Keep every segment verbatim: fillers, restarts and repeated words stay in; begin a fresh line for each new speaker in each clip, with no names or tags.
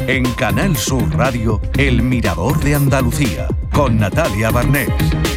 En Canal Sur Radio, El Mirador de Andalucía, con Natalia Barnés.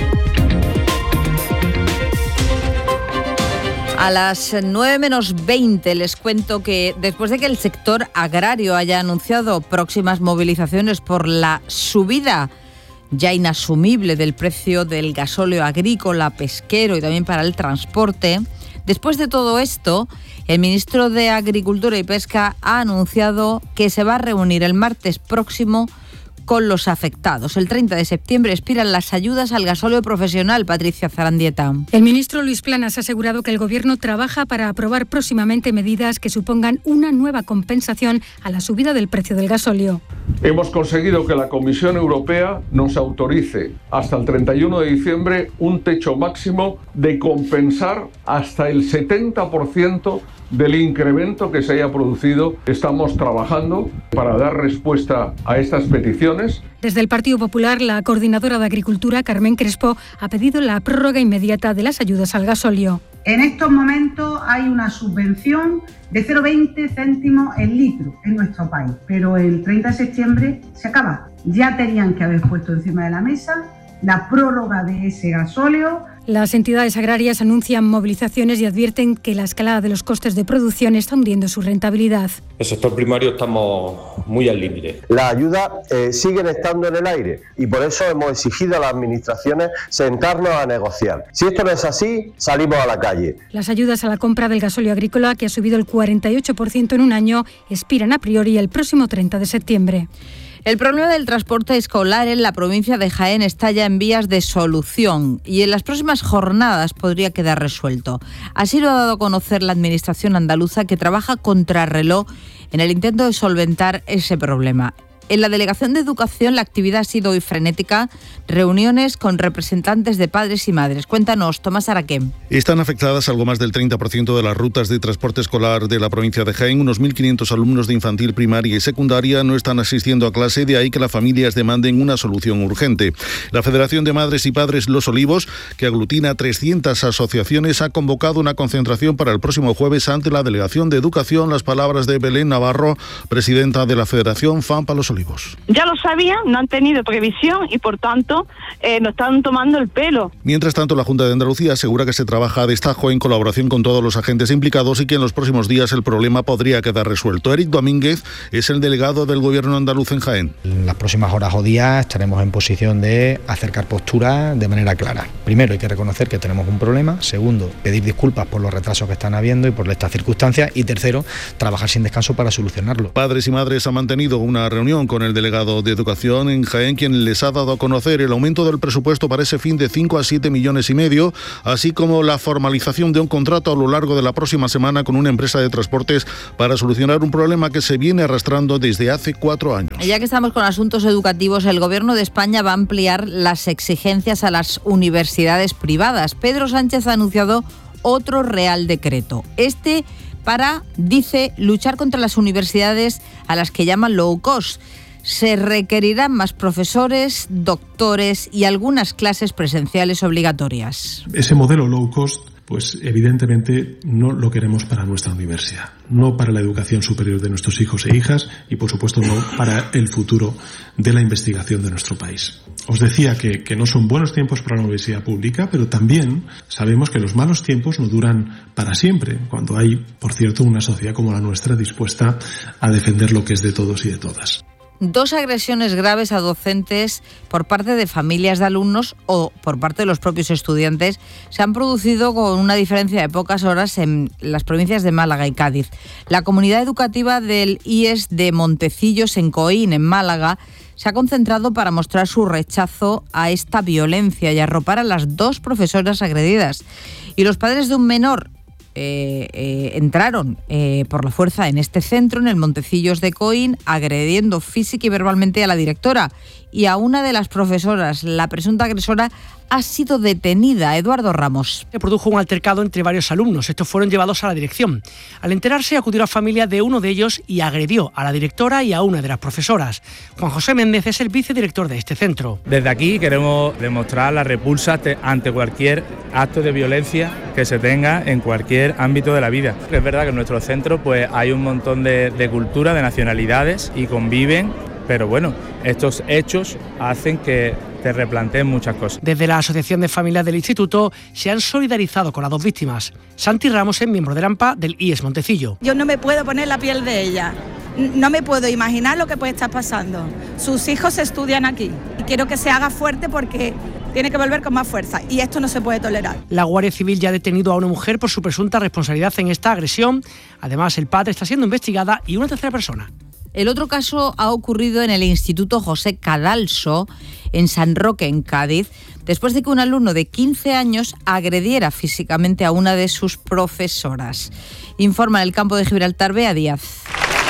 A las nueve menos veinte les cuento que después de que el sector agrario haya anunciado próximas movilizaciones por la subida ya inasumible del precio del gasóleo agrícola, pesquero y también para el transporte, después de todo esto, el ministro de Agricultura y Pesca ha anunciado que se va a reunir el martes próximo con los afectados. El treinta de septiembre expiran las ayudas al gasóleo profesional. Patricia Zarandieta.
El ministro Luis Planas ha asegurado que el Gobierno trabaja para aprobar próximamente medidas que supongan una nueva compensación a la subida del precio del gasóleo.
Hemos conseguido que la Comisión Europea nos autorice hasta el treinta y uno de diciembre un techo máximo de compensar hasta el setenta por ciento del incremento que se haya producido. Estamos trabajando para dar respuesta a estas peticiones.
Desde el Partido Popular, la coordinadora de Agricultura, Carmen Crespo, ha pedido la prórroga inmediata de las ayudas al gasóleo.
En estos momentos hay una subvención de cero coma veinte céntimos el litro en nuestro país, pero el treinta de septiembre se acaba. Ya tenían que haber puesto encima de la mesa la prórroga de ese gasóleo.
Las entidades agrarias anuncian movilizaciones y advierten que la escalada de los costes de producción está hundiendo su rentabilidad.
El sector primario estamos muy al límite.
Las ayudas eh, siguen estando en el aire y por eso hemos exigido a las administraciones sentarnos a negociar. Si esto no es así, salimos a la calle.
Las ayudas a la compra del gasóleo agrícola, que ha subido el cuarenta y ocho por ciento en un año, expiran a priori el próximo treinta de septiembre.
El problema del transporte escolar en la provincia de Jaén está ya en vías de solución y en las próximas jornadas podría quedar resuelto. Así lo ha dado a conocer la Administración andaluza, que trabaja contrarreloj en el intento de solventar ese problema. En la Delegación de Educación la actividad ha sido hoy frenética, reuniones con representantes de padres y madres. Cuéntanos, Tomás Araquém.
Están afectadas algo más del treinta por ciento de las rutas de transporte escolar de la provincia de Jaén. Unos mil quinientos alumnos de infantil, primaria y secundaria no están asistiendo a clase, de ahí que las familias demanden una solución urgente. La Federación de Madres y Padres Los Olivos, que aglutina trescientas asociaciones, ha convocado una concentración para el próximo jueves ante la Delegación de Educación. Las palabras de Belén Navarro, presidenta de la Federación FAMPA Los Olivos.
Ya lo sabían, no han tenido previsión y por tanto eh, nos están tomando el pelo.
Mientras tanto, la Junta de Andalucía asegura que se trabaja a destajo en colaboración con todos los agentes implicados y que en los próximos días el problema podría quedar resuelto. Eric Domínguez es el delegado del Gobierno andaluz en Jaén.
En las próximas horas o días estaremos en posición de acercar posturas de manera clara. Primero, hay que reconocer que tenemos un problema. Segundo, pedir disculpas por los retrasos que están habiendo y por estas circunstancias. Y tercero, trabajar sin descanso para solucionarlo.
Padres y madres han mantenido una reunión con el delegado de Educación en Jaén, quien les ha dado a conocer el aumento del presupuesto para ese fin de cinco a siete millones y medio, así como la formalización de un contrato a lo largo de la próxima semana con una empresa de transportes para solucionar un problema que se viene arrastrando desde hace cuatro años.
Ya que estamos con asuntos educativos, el Gobierno de España va a ampliar las exigencias a las universidades privadas. Pedro Sánchez ha anunciado otro Real Decreto. Este para, dice, luchar contra las universidades a las que llaman low cost. Se requerirán más profesores, doctores y algunas clases presenciales obligatorias.
Ese modelo low cost, pues evidentemente no lo queremos para nuestra universidad, no para la educación superior de nuestros hijos e hijas y por supuesto no para el futuro de la investigación de nuestro país. Os decía que, que no son buenos tiempos para la universidad pública, pero también sabemos que los malos tiempos no duran para siempre, cuando hay, por cierto, una sociedad como la nuestra dispuesta a defender lo que es de todos y de todas.
Dos agresiones graves a docentes por parte de familias de alumnos o por parte de los propios estudiantes se han producido con una diferencia de pocas horas en las provincias de Málaga y Cádiz. La comunidad educativa del I E S de Montecillos, en Coín, en Málaga, se ha concentrado para mostrar su rechazo a esta violencia y arropar a las dos profesoras agredidas. Y los padres de un menor Eh, eh, entraron eh, por la fuerza en este centro, en el Montecillos de Coín, agrediendo física y verbalmente a la directora y a una de las profesoras. La presunta agresora ha sido detenida. Eduardo Ramos.
Se produjo un altercado entre varios alumnos. Estos fueron llevados a la dirección. Al enterarse, acudió a la familia de uno de ellos y agredió a la directora y a una de las profesoras. Juan José Méndez es el vicedirector de este centro.
Desde aquí queremos demostrar la repulsa ante cualquier acto de violencia que se tenga en cualquier ámbito de la vida. Es verdad que en nuestro centro pues, hay un montón de, de cultura, de nacionalidades y conviven, pero bueno, estos hechos hacen que te replanteen muchas cosas.
Desde la Asociación de Familias del Instituto se han solidarizado con las dos víctimas. Santi Ramos es miembro del AMPA del I E S Montecillo.
Yo no me puedo poner la piel de ella. No me puedo imaginar lo que puede estar pasando. Sus hijos estudian aquí y quiero que se haga fuerte porque tiene que volver con más fuerza y esto no se puede tolerar.
La Guardia Civil ya ha detenido a una mujer por su presunta responsabilidad en esta agresión. Además, el padre está siendo investigada y una tercera persona.
El otro caso ha ocurrido en el Instituto José Cadalso, en San Roque, en Cádiz, después de que un alumno de quince años agrediera físicamente a una de sus profesoras. Informa en el campo de Gibraltar, Bea Díaz.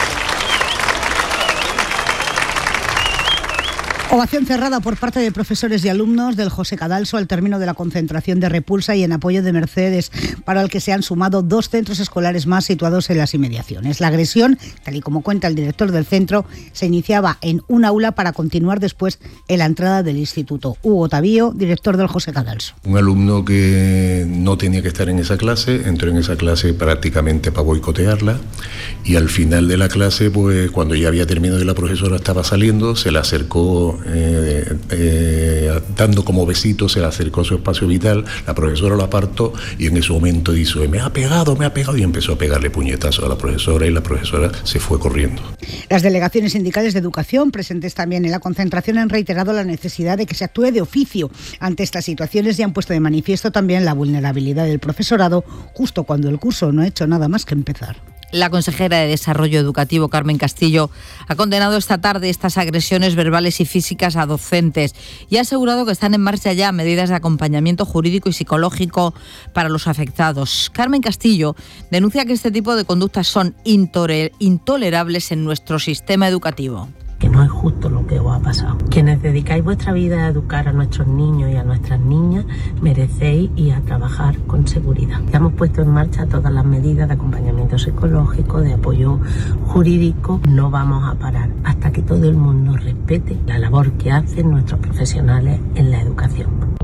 Ovación cerrada por parte de profesores y alumnos del José Cadalso al término de la concentración de repulsa y en apoyo de Mercedes, para el que se han sumado dos centros escolares más situados en las inmediaciones. La agresión, tal y como cuenta el director del centro, se iniciaba en un aula para continuar después en la entrada del instituto. Hugo Tavío, director del José Cadalso.
Un alumno que no tenía que estar en esa clase, entró en esa clase prácticamente para boicotearla y al final de la clase, pues cuando ya había terminado y la profesora estaba saliendo, se le acercó Eh, eh, dando como besito, se le acercó a su espacio vital, la profesora lo apartó y en ese momento dijo, me ha pegado, me ha pegado y empezó a pegarle puñetazos a la profesora y la profesora se fue corriendo.
Las delegaciones sindicales de educación presentes también en la concentración han reiterado la necesidad de que se actúe de oficio ante estas situaciones y han puesto de manifiesto también la vulnerabilidad del profesorado justo cuando el curso no ha hecho nada más que empezar.
La consejera de Desarrollo Educativo, Carmen Castillo, ha condenado esta tarde estas agresiones verbales y físicas a docentes y ha asegurado que están en marcha ya medidas de acompañamiento jurídico y psicológico para los afectados. Carmen Castillo denuncia que este tipo de conductas son intolerables en nuestro sistema educativo.
Que no es justo lo que os ha pasado. Quienes dedicáis vuestra vida a educar a nuestros niños y a nuestras niñas, merecéis ir a trabajar con seguridad. Ya hemos puesto en marcha todas las medidas de acompañamiento psicológico, de apoyo jurídico. No vamos a parar hasta que todo el mundo respete la labor que hacen nuestros profesionales en la educación.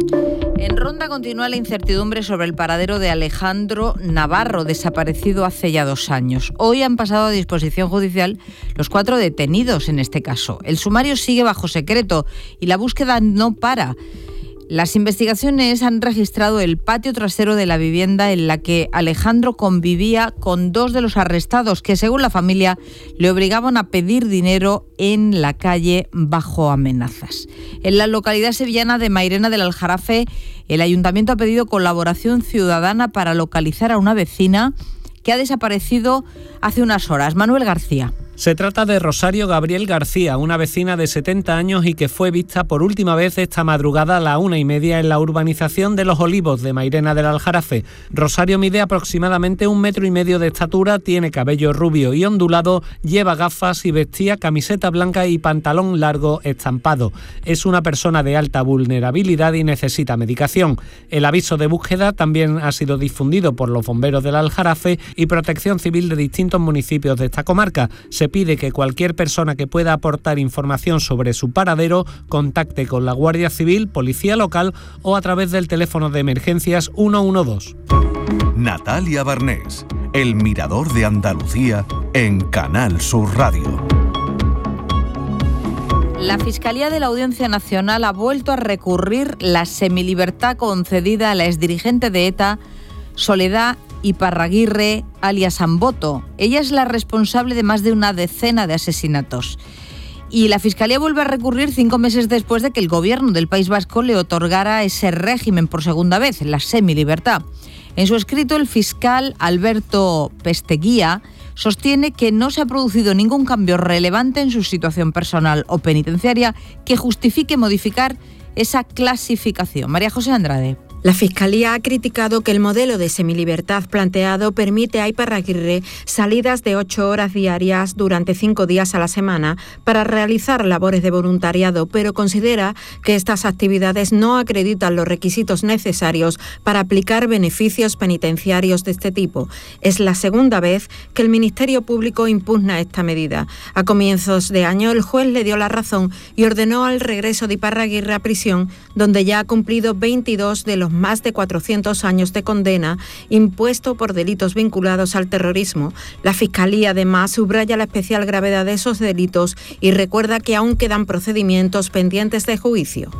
En Ronda continúa la incertidumbre sobre el paradero de Alejandro Navarro, desaparecido hace ya dos años. Hoy han pasado a disposición judicial los cuatro detenidos en este caso. El sumario sigue bajo secreto y la búsqueda no para. Las investigaciones han registrado el patio trasero de la vivienda en la que Alejandro convivía con dos de los arrestados que, según la familia, le obligaban a pedir dinero en la calle bajo amenazas. En la localidad sevillana de Mairena del Aljarafe, el ayuntamiento ha pedido colaboración ciudadana para localizar a una vecina que ha desaparecido hace unas horas. Manuel García.
Se trata de Rosario Gabriel García, una vecina de setenta años y que fue vista por última vez esta madrugada a la una y media en la urbanización de Los Olivos de Mairena del Aljarafe. Rosario mide aproximadamente un metro y medio de estatura, tiene cabello rubio y ondulado, lleva gafas y vestía camiseta blanca y pantalón largo estampado. Es una persona de alta vulnerabilidad y necesita medicación. El aviso de búsqueda también ha sido difundido por los bomberos del Aljarafe y Protección Civil de distintos municipios de esta comarca. Se pide que cualquier persona que pueda aportar información sobre su paradero contacte con la Guardia Civil, Policía Local o a través del teléfono de emergencias uno uno dos.
Natalia Barnés, El Mirador de Andalucía en Canal Sur Radio.
La Fiscalía de la Audiencia Nacional ha vuelto a recurrir la semilibertad concedida a la exdirigente de ETA, Soledad Iparraguirre, alias Amboto. Ella es la responsable de más de una decena de asesinatos. Y la Fiscalía vuelve a recurrir cinco meses después de que el gobierno del País Vasco le otorgara ese régimen por segunda vez, la semilibertad. En su escrito, el fiscal Alberto Pesteguía sostiene que no se ha producido ningún cambio relevante en su situación personal o penitenciaria que justifique modificar esa clasificación. María José Andrade.
La Fiscalía ha criticado que el modelo de semilibertad planteado permite a Iparraguirre salidas de ocho horas diarias durante cinco días a la semana para realizar labores de voluntariado, pero considera que estas actividades no acreditan los requisitos necesarios para aplicar beneficios penitenciarios de este tipo. Es la segunda vez que el Ministerio Público impugna esta medida. A comienzos de año, el juez le dio la razón y ordenó el regreso de Iparraguirre a prisión, donde ya ha cumplido veintidós de los más de cuatrocientos años de condena impuesto por delitos vinculados al terrorismo. La Fiscalía además subraya la especial gravedad de esos delitos y recuerda que aún quedan procedimientos pendientes de juicio.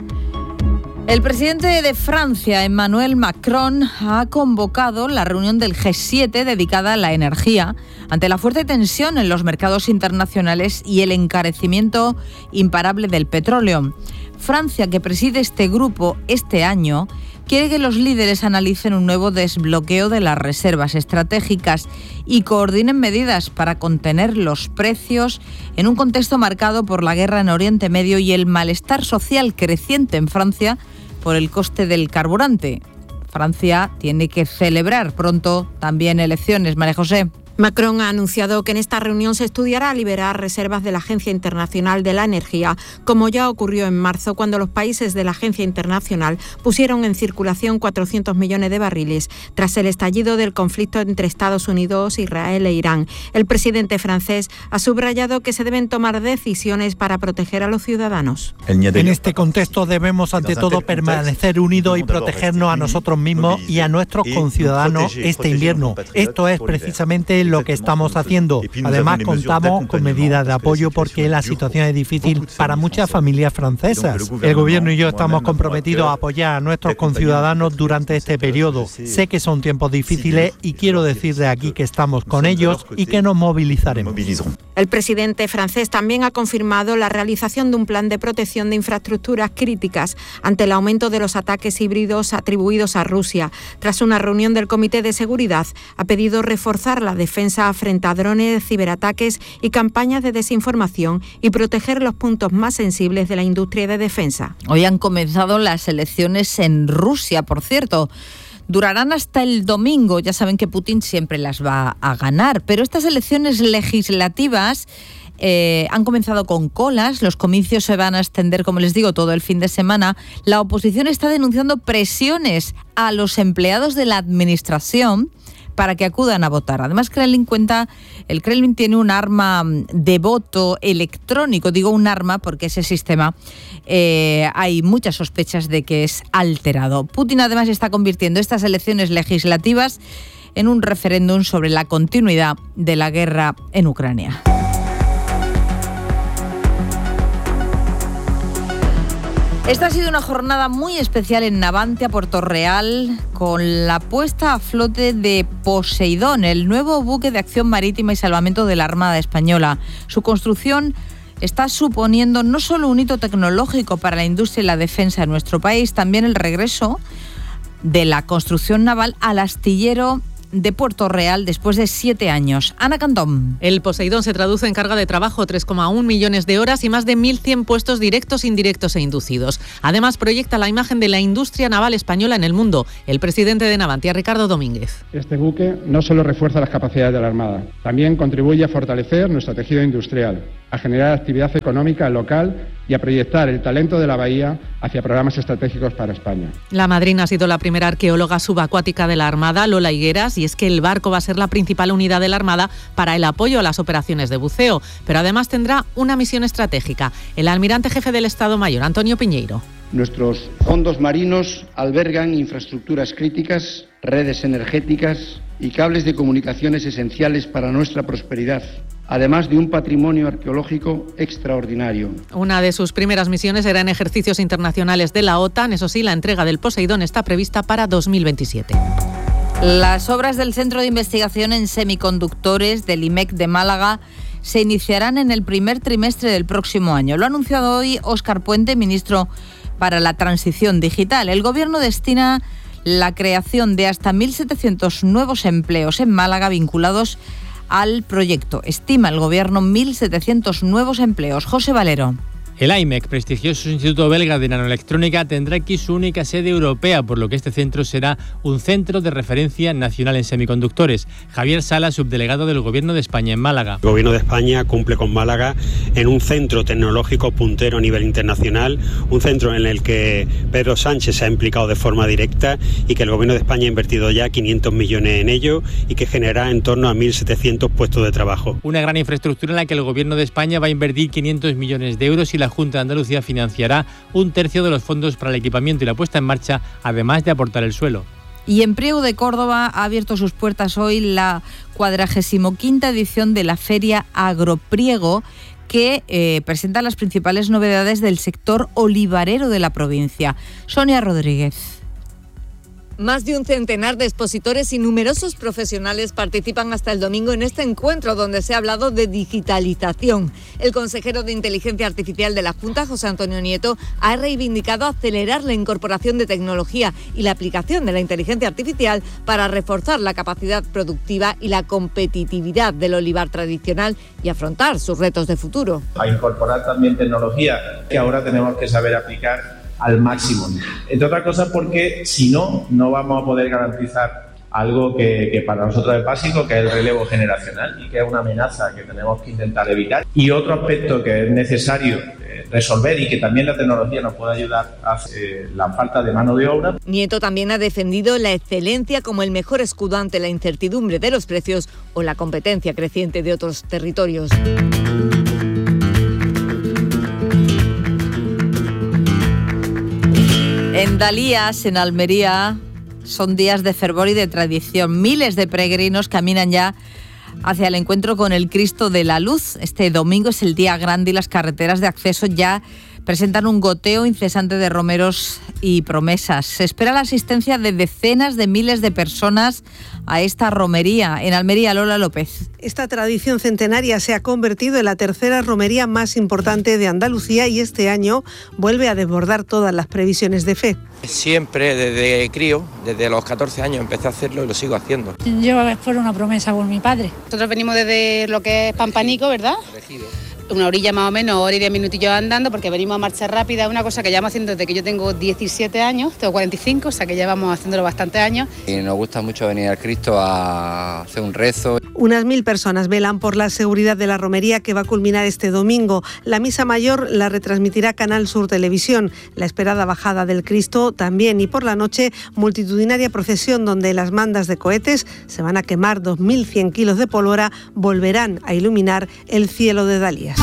El presidente de Francia, Emmanuel Macron, ha convocado la reunión del G siete dedicada a la energía ante la fuerte tensión en los mercados internacionales y el encarecimiento imparable del petróleo. Francia, que preside este grupo este año, quiere que los líderes analicen un nuevo desbloqueo de las reservas estratégicas y coordinen medidas para contener los precios en un contexto marcado por la guerra en Oriente Medio y el malestar social creciente en Francia por el coste del carburante. Francia tiene que celebrar pronto también elecciones. María José.
Macron ha anunciado que en esta reunión se estudiará liberar reservas de la Agencia Internacional de la Energía, como ya ocurrió en marzo cuando los países de la Agencia Internacional pusieron en circulación cuatrocientos millones de barriles tras el estallido del conflicto entre Estados Unidos, Israel e Irán. El presidente francés ha subrayado que se deben tomar decisiones para proteger a los ciudadanos.
En este contexto debemos ante todo permanecer unidos y protegernos a nosotros mismos y a nuestros conciudadanos este invierno. Esto es precisamente lo que estamos haciendo. Además, contamos con medidas de apoyo porque la situación es difícil para muchas familias francesas. El gobierno y yo estamos comprometidos a apoyar a nuestros conciudadanos durante este periodo. Sé que son tiempos difíciles y quiero decir de aquí que estamos con ellos y que nos movilizaremos.
El presidente francés también ha confirmado la realización de un plan de protección de infraestructuras críticas ante el aumento de los ataques híbridos atribuidos a Rusia. Tras una reunión del Comité de Seguridad, ha pedido reforzar la defensa frente a drones, ciberataques y campañas de desinformación y proteger los puntos más sensibles de la industria de defensa.
Hoy han comenzado las elecciones en Rusia, por cierto. Durarán hasta el domingo. Ya saben que Putin siempre las va a ganar, pero estas elecciones legislativas Eh, han comenzado con colas, los comicios se van a extender, como les digo, todo el fin de semana. La oposición está denunciando presiones a los empleados de la administración para que acudan a votar. Además, Kremlin cuenta, el Kremlin tiene un arma de voto electrónico, digo un arma porque ese sistema eh, hay muchas sospechas de que es alterado. Putin además está convirtiendo estas elecciones legislativas en un referéndum sobre la continuidad de la guerra en Ucrania. Esta ha sido una jornada muy especial en Navantia, Puerto Real, con la puesta a flote de Poseidón, el nuevo buque de acción marítima y salvamento de la Armada Española. Su construcción está suponiendo no solo un hito tecnológico para la industria y la defensa de nuestro país, también el regreso de la construcción naval al astillero de Puerto Real después de siete años. Ana Cantón.
El Poseidón se traduce en carga de trabajo, tres coma uno millones de horas y más de mil cien puestos directos, indirectos e inducidos. Además, proyecta la imagen de la industria naval española en el mundo. El presidente de Navantia, Ricardo Domínguez.
Este buque no solo refuerza las capacidades de la Armada, también contribuye a fortalecer nuestro tejido industrial, a generar actividad económica local y a proyectar el talento de la bahía hacia programas estratégicos para España.
La madrina ha sido la primera arqueóloga subacuática de la Armada, Lola Higueras, y es que el barco va a ser la principal unidad de la Armada para el apoyo a las operaciones de buceo, pero además tendrá una misión estratégica. El almirante jefe del Estado Mayor, Antonio Piñeiro.
Nuestros fondos marinos albergan infraestructuras críticas, redes energéticas y cables de comunicaciones esenciales para nuestra prosperidad, además de un patrimonio arqueológico extraordinario.
Una de sus primeras misiones será en ejercicios internacionales de la OTAN. Eso sí, la entrega del Poseidón está prevista para dos mil veintisiete.
Las obras del Centro de Investigación en Semiconductores del I M E C de Málaga se iniciarán en el primer trimestre del próximo año. Lo ha anunciado hoy Óscar Puente, ministro para la Transición Digital. El Gobierno destina la creación de hasta mil setecientos nuevos empleos en Málaga vinculados al proyecto. Estima el Gobierno mil setecientos nuevos empleos. José Valero.
El I M E C, prestigioso instituto belga de nanoelectrónica, tendrá aquí su única sede europea, por lo que este centro será un centro de referencia nacional en semiconductores. Javier Sala, subdelegado del Gobierno de España en Málaga.
El Gobierno de España cumple con Málaga en un centro tecnológico puntero a nivel internacional, un centro en el que Pedro Sánchez se ha implicado de forma directa y que el Gobierno de España ha invertido ya quinientos millones en ello y que generará en torno a mil setecientos puestos de trabajo.
Una gran infraestructura en la que el Gobierno de España va a invertir quinientos millones de euros y la La Junta de Andalucía financiará un tercio de los fondos para el equipamiento y la puesta en marcha, además de aportar el suelo.
Y en Priego de Córdoba ha abierto sus puertas hoy la cuadragésimo quinta edición de la Feria Agropriego, que eh, presenta las principales novedades del sector olivarero de la provincia. Sonia Rodríguez.
Más de un centenar de expositores y numerosos profesionales participan hasta el domingo en este encuentro donde se ha hablado de digitalización. El consejero de Inteligencia Artificial de la Junta, José Antonio Nieto, ha reivindicado acelerar la incorporación de tecnología y la aplicación de la inteligencia artificial para reforzar la capacidad productiva y la competitividad del olivar tradicional y afrontar sus retos de futuro.
A incorporar también tecnología que ahora tenemos que saber aplicar al máximo. Entre otras cosas porque si no, no vamos a poder garantizar algo que, que para nosotros es básico, que es el relevo generacional y que es una amenaza que tenemos que intentar evitar. Y otro aspecto que es necesario eh, resolver y que también la tecnología nos puede ayudar a eh, la falta de mano de obra.
Nieto también ha defendido la excelencia como el mejor escudo ante la incertidumbre de los precios o la competencia creciente de otros territorios.
En Dalías, en Almería, son días de fervor y de tradición. Miles de peregrinos caminan ya hacia el encuentro con el Cristo de la Luz. Este domingo es el día grande y las carreteras de acceso ya presentan un goteo incesante de romeros y promesas. Se espera la asistencia de decenas de miles de personas a esta romería. En Almería, Lola López.
Esta tradición centenaria se ha convertido en la tercera romería más importante de Andalucía y este año vuelve a desbordar todas las previsiones de fe.
Siempre desde crío, desde los catorce años empecé a hacerlo y lo sigo haciendo.
Yo por una promesa con mi padre.
Nosotros venimos desde lo que es Pampanico, ¿verdad?
Elegido.
Una orilla más o menos, hora y diez minutillos andando, porque venimos a marcha rápida, una cosa que llevamos haciendo desde que yo tengo diecisiete años, tengo cuarenta y cinco, o sea que llevamos haciéndolo bastantes años.
Y nos gusta mucho venir al Cristo a hacer un rezo.
Unas mil personas velan por la seguridad de la romería que va a culminar este domingo. La misa mayor la retransmitirá Canal Sur Televisión. La esperada bajada del Cristo también, y por la noche multitudinaria procesión donde las mandas de cohetes se van a quemar. dos mil cien kilos de pólvora volverán a iluminar el cielo de Dalías.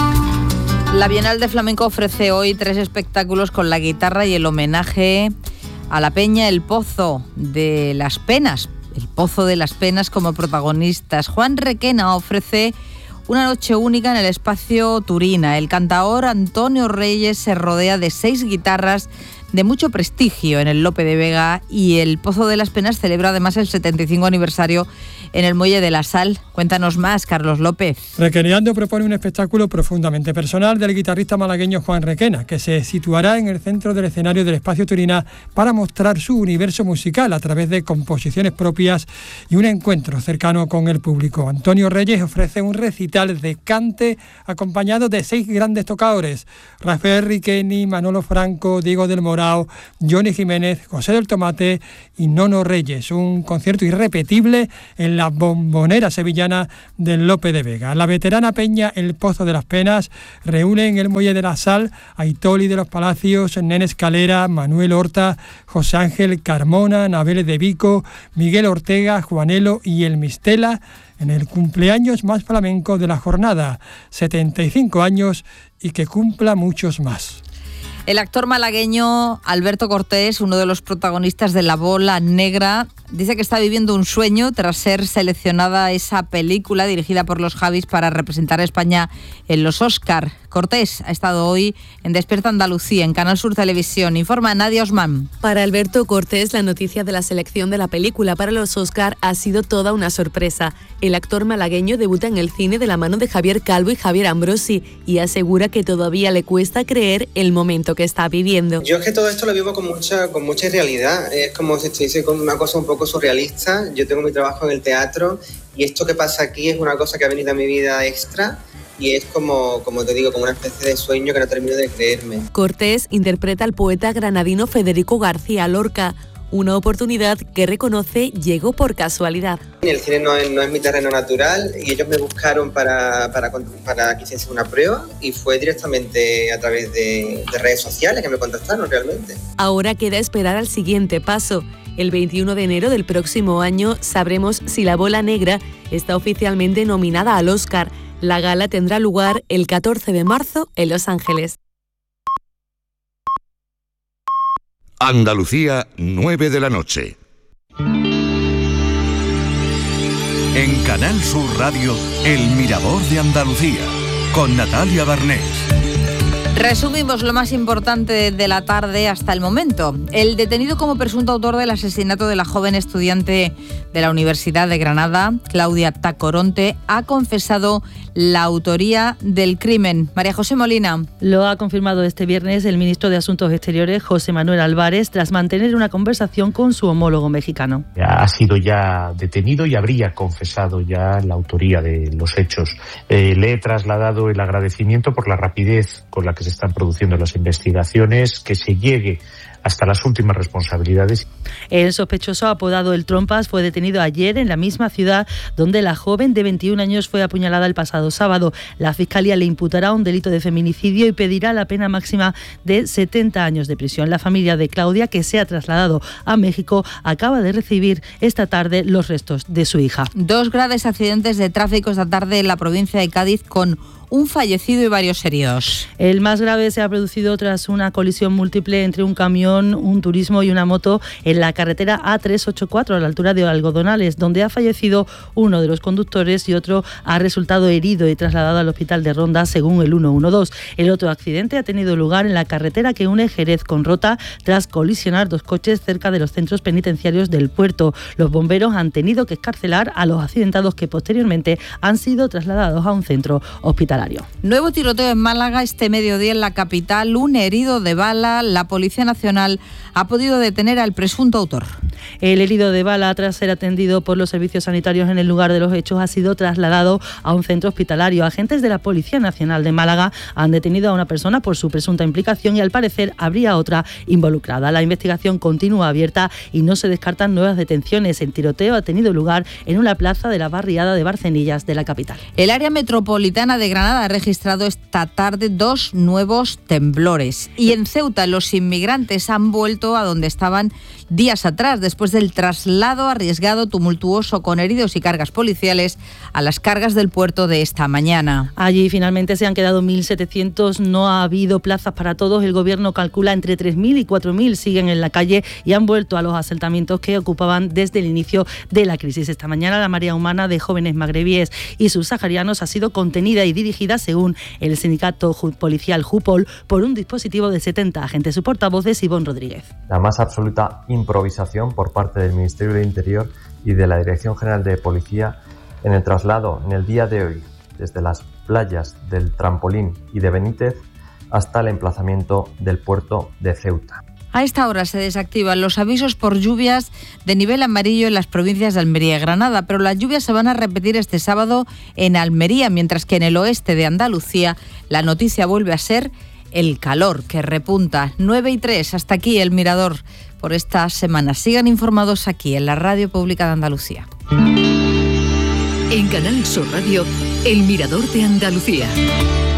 La Bienal de Flamenco ofrece hoy tres espectáculos con la guitarra y el homenaje a la Peña El Pozo de las Penas. El Pozo de las Penas como protagonistas. Juan Requena ofrece una noche única en el espacio Turina. El cantaor Antonio Reyes se rodea de seis guitarras de mucho prestigio en el Lope de Vega, y el Pozo de las Penas celebra además el setenta y cinco aniversario en el Muelle de la Sal. Cuéntanos más, Carlos López.
Requeneando propone un espectáculo profundamente personal del guitarrista malagueño Juan Requena, que se situará en el centro del escenario del espacio Turina para mostrar su universo musical a través de composiciones propias y un encuentro cercano con el público. Antonio Reyes ofrece un recital de cante acompañado de seis grandes tocadores: Rafael Riqueni, Manolo Franco, Diego del Moral, Johnny Jiménez, José del Tomate y Nono Reyes. Un concierto irrepetible en la bombonera sevillana del Lope de Vega. La veterana peña El Pozo de las Penas reúne en el Muelle de la Sal a Itoli de los Palacios, Nene Escalera, Manuel Horta, José Ángel Carmona, Nabeles de Vico, Miguel Ortega, Juanelo y El Mistela en el cumpleaños más flamenco de la jornada, setenta y cinco años, y que cumpla muchos más.
El actor malagueño Alberto Cortés, uno de los protagonistas de La Bola Negra, dice que está viviendo un sueño tras ser seleccionada esa película dirigida por los Javis para representar a España en los Oscar. Cortés ha estado hoy en Despierta Andalucía, en Canal Sur Televisión. Informa Nadia Osman.
Para Alberto Cortés, la noticia de la selección de la película para los Oscar ha sido toda una sorpresa. El actor malagueño debuta en el cine de la mano de Javier Calvo y Javier Ambrosi y asegura que todavía le cuesta creer el momento que está viviendo.
Yo es que todo esto lo vivo con mucha, con mucha realidad. Es como si estuviese con una cosa un poco surrealista. Yo tengo mi trabajo en el teatro y esto que pasa aquí es una cosa que ha venido a mi vida extra. y es como, como te digo, como una especie de sueño que no termino de creerme.
Cortés interpreta al poeta granadino Federico García Lorca, una oportunidad que reconoce llegó por casualidad.
El cine no es, no es mi terreno natural y ellos me buscaron para, para, para que hiciese una prueba y fue directamente a través de, de redes sociales que me contactaron realmente.
Ahora queda esperar al siguiente paso. El veintiuno de enero del próximo año sabremos si La Bola Negra está oficialmente nominada al Oscar. La gala tendrá lugar el catorce de marzo en Los Ángeles.
Andalucía, nueve de la noche. En Canal Sur Radio, El Mirador de Andalucía, con Natalia Barnés.
Resumimos lo más importante de la tarde hasta el momento. El detenido como presunto autor del asesinato de la joven estudiante de la Universidad de Granada, Claudia Tacoronte, ha confesado la autoría del crimen. María José Molina.
Lo ha confirmado este viernes el ministro de Asuntos Exteriores, José Manuel Álvarez, tras mantener una conversación con su homólogo mexicano.
Ha sido ya detenido y habría confesado ya la autoría de los hechos. Eh, le he trasladado el agradecimiento por la rapidez con la que se están produciendo las investigaciones, que se llegue hasta las últimas responsabilidades.
El sospechoso, apodado El Trompas, fue detenido ayer en la misma ciudad donde la joven de veintiún años fue apuñalada el pasado sábado. La Fiscalía le imputará un delito de feminicidio y pedirá la pena máxima de setenta años de prisión. La familia de Claudia, que se ha trasladado a México, acaba de recibir esta tarde los restos de su hija.
Dos graves accidentes de tráfico esta tarde en la provincia de Cádiz con un fallecido y varios heridos.
El más grave se ha producido tras una colisión múltiple entre un camión, un turismo y una moto en la carretera A trescientos ochenta y cuatro a la altura de Algodonales, donde ha fallecido uno de los conductores y otro ha resultado herido y trasladado al hospital de Ronda, según el ciento doce. El otro accidente ha tenido lugar en la carretera que une Jerez con Rota tras colisionar dos coches cerca de los centros penitenciarios del puerto. Los bomberos han tenido que excarcelar a los accidentados, que posteriormente han sido trasladados a un centro hospitalario.
Nuevo tiroteo en Málaga este mediodía en la capital, un herido de bala. La Policía Nacional ha podido detener al presunto autor.
El herido de bala, tras ser atendido por los servicios sanitarios en el lugar de los hechos, ha sido trasladado a un centro hospitalario. Agentes de la Policía Nacional de Málaga han detenido a una persona por su presunta implicación y al parecer habría otra involucrada. La investigación continúa abierta y no se descartan nuevas detenciones. El tiroteo ha tenido lugar en una plaza de la barriada de Barcenillas de la capital.
El área metropolitana de Granada ha registrado esta tarde dos nuevos temblores. Y en Ceuta los inmigrantes han vuelto a donde estaban días atrás, después del traslado arriesgado, tumultuoso, con heridos y cargas policiales a las cargas del puerto de esta mañana.
Allí finalmente se han quedado mil setecientos, no ha habido plazas para todos. El gobierno calcula entre tres mil y cuatro mil siguen en la calle y han vuelto a los asentamientos que ocupaban desde el inicio de la crisis. Esta mañana la marea humana de jóvenes magrebíes y subsaharianos ha sido contenida y dirigida, según el sindicato policial Jupol, por un dispositivo de setenta agentes. Su portavoz es Ivonne Rodríguez.
La más absoluta improvisación por parte del Ministerio del Interior y de la Dirección General de Policía en el traslado en el día de hoy desde las playas del Trampolín y de Benítez hasta el emplazamiento del puerto de Ceuta.
A esta hora se desactivan los avisos por lluvias de nivel amarillo en las provincias de Almería y Granada, pero las lluvias se van a repetir este sábado en Almería, mientras que en el oeste de Andalucía la noticia vuelve a ser el calor, que repunta. nueve y tres, hasta aquí el Mirador por esta semana. Sigan informados aquí en la Radio Pública de Andalucía.
En Canal Sur Radio, el Mirador de Andalucía.